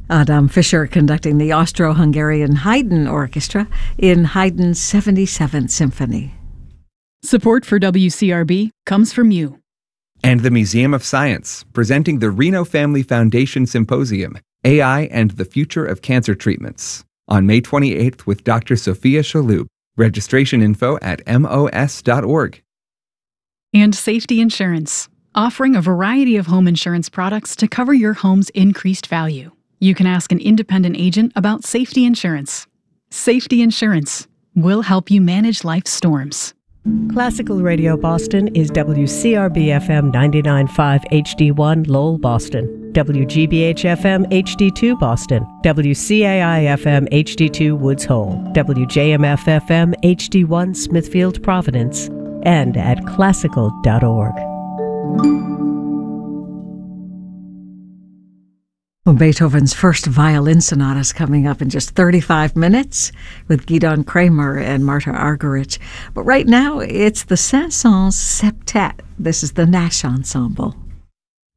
Adam Fischer conducting the Austro-Hungarian Haydn Orchestra in Haydn's 77th Symphony. Support for WCRB comes from you. And the Museum of Science, presenting the Reno Family Foundation Symposium, AI and the Future of Cancer Treatments, on May 28th with Dr. Sophia Shalhoub. Registration info at mos.org. And Safety Insurance, offering a variety of home insurance products to cover your home's increased value. You can ask an independent agent about safety insurance. Safety Insurance will help you manage life's storms. Classical Radio Boston is WCRB-FM 99.5 HD1 Lowell, Boston, WGBH-FM HD2 Boston, WCAI-FM HD2 Woods Hole, WJMF-FM HD1 Smithfield, Providence, and at classical.org. Well, Beethoven's first violin sonata is coming up in just 35 minutes with Gidon Kramer and Marta Argerich. But right now, it's the Saint-Saëns Septet. This is the Nash Ensemble.